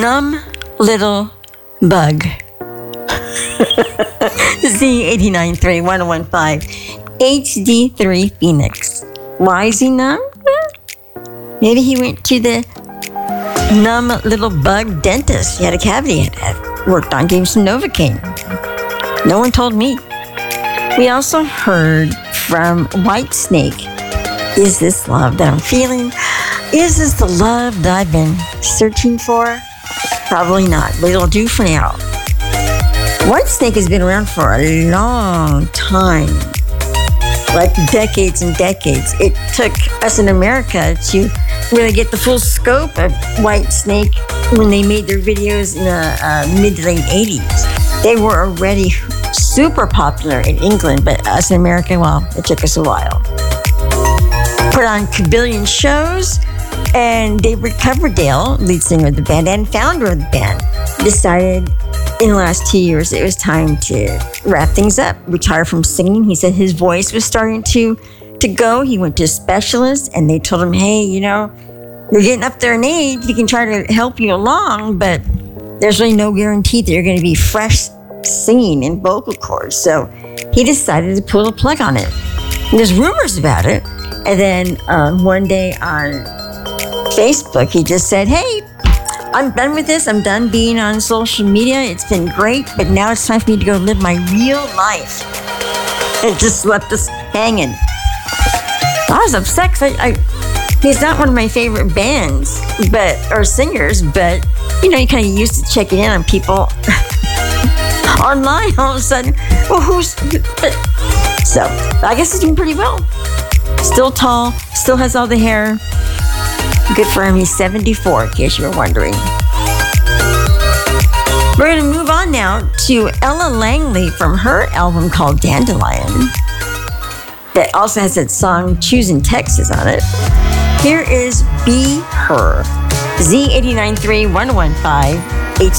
Numb Little Bug. Z89.3, 1015, HD3 Phoenix. Why is he numb? Maybe he went to the numb little bug dentist. He had a cavity he had worked on, gave him some Novocaine. No one told me. We also heard from Whitesnake. Is this love that I'm feeling? Is this the love that I've been searching for? Probably not, but it'll do for now. Whitesnake has been around for a long time, like decades and decades. It took us in America to really get the full scope of Whitesnake when they made their videos in the mid to late 80s. They were already super popular in England, but us in America, well, it took us a while. Put on kabillion shows, and David Coverdale, lead singer of the band and founder of the band, decided in the last 2 years it was time to wrap things up, retire from singing. He said his voice was starting to go. He went to a specialist, and they told him, hey, you're getting up there in age. We can try to help you along, but there's really no guarantee that you're going to be fresh singing in vocal cords. So he decided to pull the plug on it. And there's rumors about it. And then one day on Facebook, he just said, hey, I'm done with this. I'm done being on social media. It's been great, but now it's time for me to go live my real life. And just left us hanging. I was upset because he's not one of my favorite bands, or singers, but you kind of used to checking in on people online all of a sudden. Well, so I guess he's doing pretty well. Still tall, still has all the hair. Good for him. He's 74, in case you were wondering. We're going to move on now to Ella Langley from her album called Dandelion. That also has that song Choosing Texas on it. Here is Be Her. Z89.3, 1015.